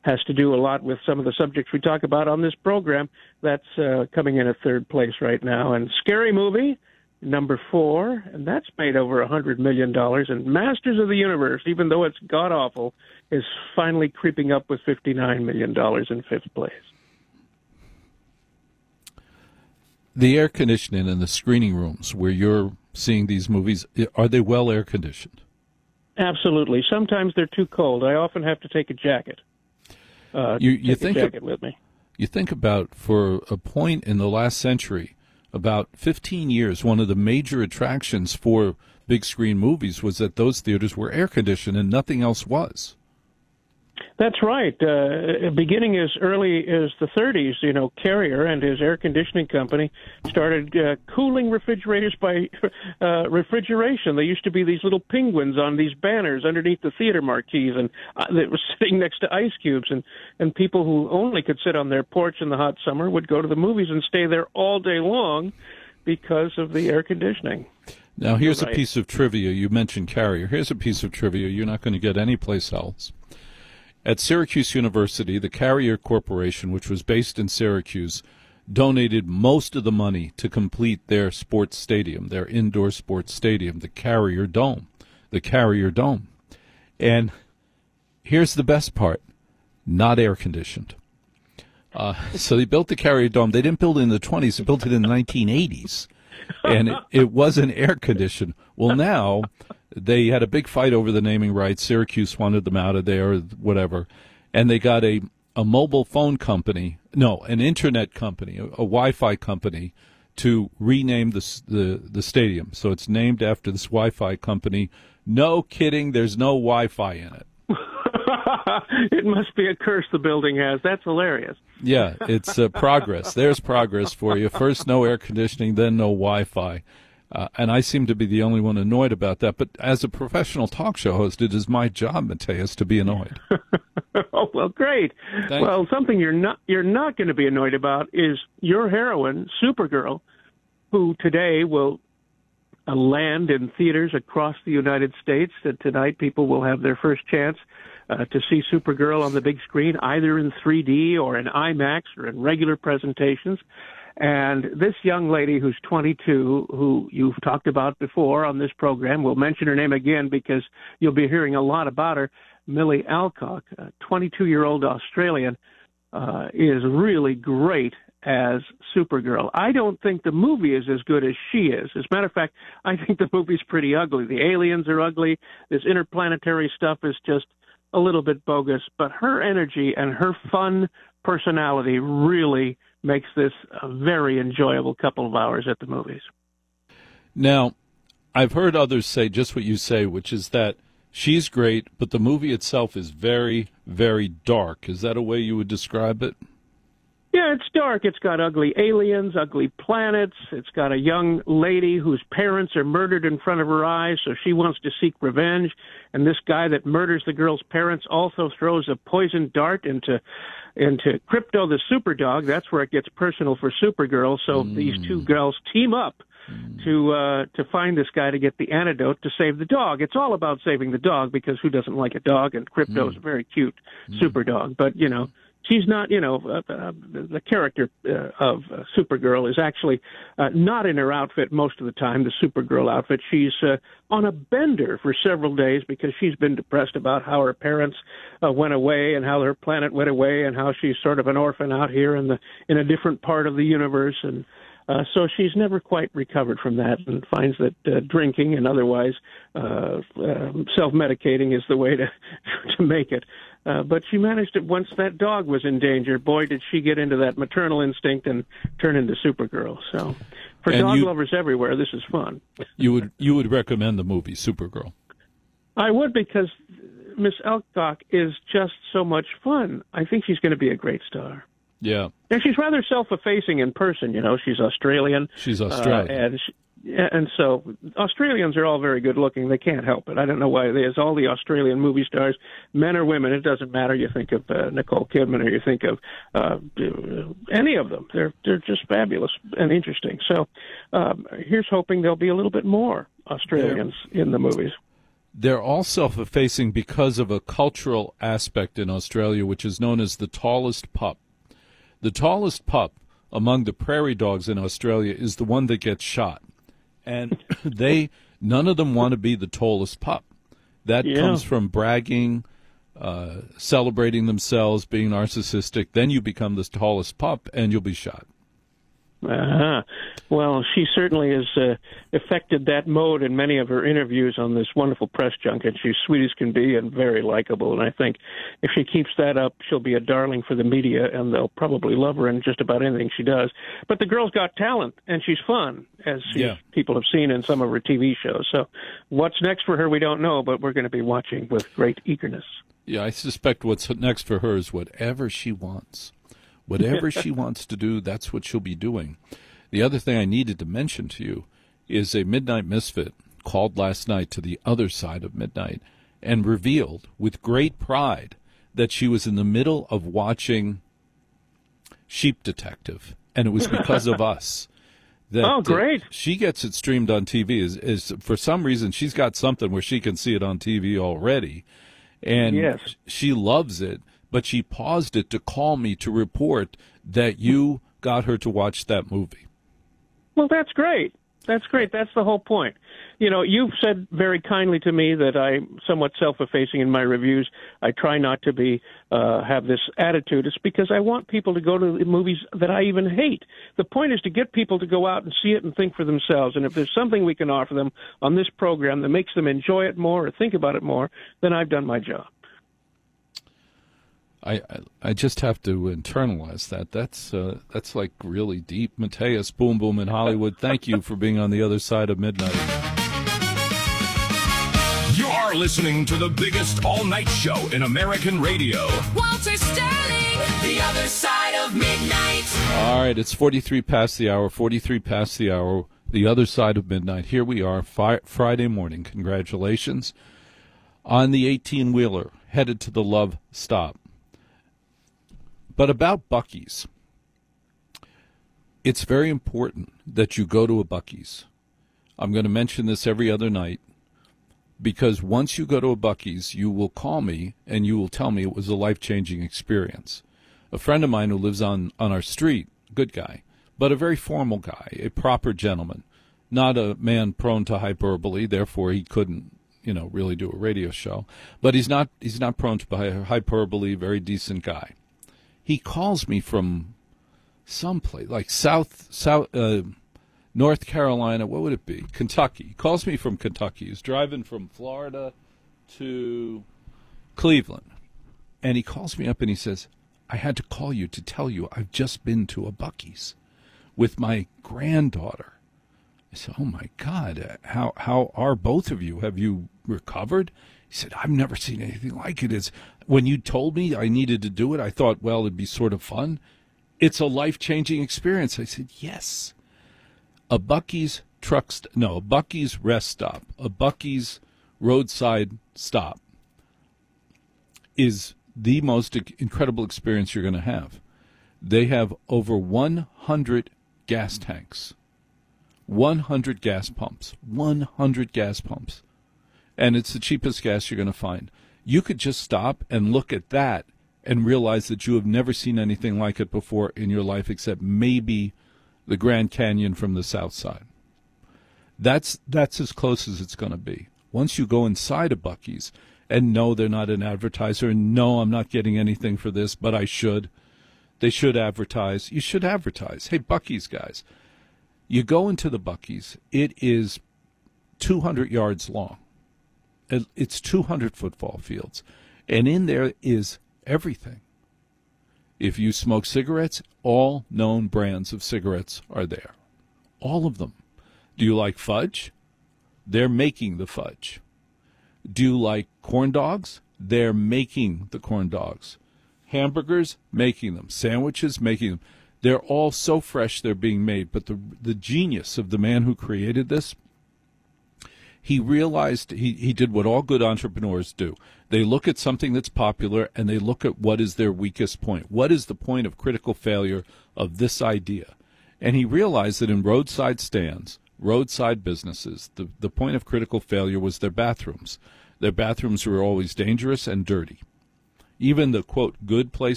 has to do a lot with some of the subjects we talk about on this program. That's coming in at third place right now. And Scary Movie, number 4, and that's made over $100 million. And Masters of the Universe, even though it's god-awful, is finally creeping up with $59 million in fifth place. The air conditioning in the screening rooms where you're seeing these movies, are they well air conditioned? Absolutely. Sometimes they're too cold. I often have to take a jacket. You think a jacket with me. You think about, for a point in the last century, about 15 years, one of the major attractions for big screen movies was that those theaters were air conditioned and nothing else was. That's right. Beginning as early as the 30s, Carrier and his air conditioning company started cooling refrigerators by refrigeration. There used to be these little penguins on these banners underneath the theater marquees, and they were sitting next to ice cubes, and people who only could sit on their porch in the hot summer would go to the movies and stay there all day long because of the air conditioning. Now, here's a piece of trivia. You mentioned Carrier. Here's a piece of trivia you're not going to get anyplace else. At Syracuse University, the Carrier Corporation, which was based in Syracuse, donated most of the money to complete their sports stadium, their indoor sports stadium, the Carrier Dome. The Carrier Dome. And here's the best part, not air-conditioned. So they built the Carrier Dome. They didn't build it in the 20s. They built it in the 1980s. And it wasn't air-conditioned. Well, now they had a big fight over the naming rights. Syracuse wanted them out of there, or whatever. And they got a mobile phone company, an internet company, a Wi-Fi company, to rename the stadium. So it's named after this Wi-Fi company. No kidding, there's no Wi-Fi in it. It must be a curse the building has. That's hilarious. Yeah, it's progress. There's progress for you. First, no air conditioning, then no Wi-Fi. And I seem to be the only one annoyed about that. But as a professional talk show host, it is my job, Mateus, to be annoyed. Oh, well, great. Well, something you're not going to be annoyed about is your heroine, Supergirl, who today will land in theaters across the United States. That tonight people will have their first chance to see Supergirl on the big screen, either in 3D or in IMAX or in regular presentations. And this young lady who's 22, who you've talked about before on this program, we'll mention her name again because you'll be hearing a lot about her, Millie Alcock, a 22-year-old Australian, is really great as Supergirl. I don't think the movie is as good as she is. As a matter of fact, I think the movie's pretty ugly. The aliens are ugly. This interplanetary stuff is just a little bit bogus. But her energy and her fun personality really makes this a very enjoyable couple of hours at the movies. Now, I've heard others say just what you say, which is that she's great, but the movie itself is very, very dark. Is that a way you would describe it? Yeah, it's dark. It's got ugly aliens, ugly planets. It's got a young lady whose parents are murdered in front of her eyes, so she wants to seek revenge. And this guy that murders the girl's parents also throws a poison dart into Crypto the Superdog. That's where it gets personal for Supergirl. So these two girls team up to find this guy to get the antidote to save the dog. It's all about saving the dog because who doesn't like a dog? And Crypto's a very cute Superdog. But, she's not, the character of Supergirl is actually not in her outfit most of the time, the Supergirl outfit. She's on a bender for several days because she's been depressed about how her parents went away and how her planet went away and how she's sort of an orphan out here in a different part of the universe. And so she's never quite recovered from that and finds that drinking and otherwise self-medicating is the way to make it. But she managed it once that dog was in danger. Boy, did she get into that maternal instinct and turn into Supergirl. So for dog lovers everywhere, this is fun. You would recommend the movie Supergirl? I would, because Miss Alcock is just so much fun. I think she's going to be a great star. Yeah. And she's rather self-effacing in person, She's Australian. She's Australian. And so Australians are all very good-looking. They can't help it. I don't know why. There's all the Australian movie stars, men or women. It doesn't matter. You think of Nicole Kidman or you think of any of them. They're just fabulous and interesting. So here's hoping there'll be a little bit more Australians in the movies. They're all self-effacing because of a cultural aspect in Australia, which is known as the tallest pup. The tallest pup among the prairie dogs in Australia is the one that gets shot. And none of them want to be the tallest pup. That comes from bragging, celebrating themselves, being narcissistic. Then you become the tallest pup, and you'll be shot. Uh-huh. Well, she certainly has affected that mode in many of her interviews on this wonderful press junket. She's sweet as can be and very likable, and I think if she keeps that up, she'll be a darling for the media, and they'll probably love her in just about anything she does. But the girl's got talent, and she's fun, as people have seen in some of her TV shows. So what's next for her, we don't know, but we're going to be watching with great eagerness. Yeah, I suspect what's next for her is whatever she wants. Whatever she wants to do, that's what she'll be doing. The other thing I needed to mention to you is a Midnight Misfit called last night to the other side of midnight and revealed with great pride that she was in the middle of watching Sheep Detective, and it was because of us. That, great. She gets it streamed on TV. Is for some reason she's got something where she can see it on TV already, and she loves it. But she paused it to call me to report that you got her to watch that movie. Well, that's great. That's great. That's the whole point. You know, you've said very kindly to me that I'm somewhat self-effacing in my reviews. I try not to be have this attitude. It's because I want people to go to the movies that I even hate. The point is to get people to go out and see it and think for themselves. And if there's something we can offer them on this program that makes them enjoy it more or think about it more, then I've done my job. I just have to internalize that. That's like really deep. Mateus Boom Boom in Hollywood, thank you for being on the other side of midnight. You're listening to the biggest all-night show in American radio. Walter Sterling, the other side of midnight. All right, it's 43 past the hour, the other side of midnight. Here we are, Friday morning. Congratulations. On the 18-wheeler, headed to the Love Stop. But about Buc-ee's, it's very important that you go to a Buc-ee's. I'm going to mention this every other night because once you go to a Buc-ee's, you will call me and you will tell me it was a life-changing experience. A friend of mine who lives on our street, good guy, but a very formal guy, a proper gentleman, not a man prone to hyperbole, therefore he couldn't, really do a radio show. But he's not prone to hyperbole, very decent guy. He calls me from someplace, like North Carolina, what would it be? Kentucky. He calls me from Kentucky. He's driving from Florida to Cleveland. And he calls me up and he says, I had to call you to tell you I've just been to a Buc-ee's with my granddaughter. I said, oh, my God, how are both of you? Have you recovered? He said, I've never seen anything like it. When you told me I needed to do it, I thought, well, it'd be sort of fun. It's a life-changing experience. I said, yes. A Buc-ee's rest stop, a Buc-ee's roadside stop is the most incredible experience you're going to have. They have over 100 gas tanks, 100 gas pumps, 100 gas pumps. And it's the cheapest gas you're going to find. You could just stop and look at that and realize that you have never seen anything like it before in your life except maybe the Grand Canyon from the south side. That's as close as it's going to be. Once you go inside a Buc-ee's, and no, they're not an advertiser, and no, I'm not getting anything for this, but I should. They should advertise. You should advertise. Hey, Buc-ee's guys, you go into the Buc-ee's. It is 200 yards long. It's 200 football fields, and in there is everything. If you smoke cigarettes, all known brands of cigarettes are there. All of them. Do you like fudge? They're making the fudge. Do you like corn dogs? They're making the corn dogs. Hamburgers? Making them. Sandwiches? Making them. They're all so fresh they're being made. But the genius of the man who created this, he realized he did what all good entrepreneurs do. They look at something that's popular and they look at what is their weakest point. What is the point of critical failure of this idea? And he realized that in roadside stands, roadside businesses, the point of critical failure was their bathrooms. Their bathrooms were always dangerous and dirty. Even the, quote, good places